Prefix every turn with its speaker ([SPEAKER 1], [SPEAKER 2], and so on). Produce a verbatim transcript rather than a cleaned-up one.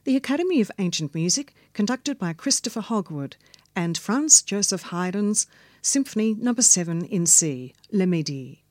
[SPEAKER 1] the Academy of Ancient Music, conducted by Christopher Hogwood, and Franz Joseph Haydn's Symphony Number seven in C, Le Midi.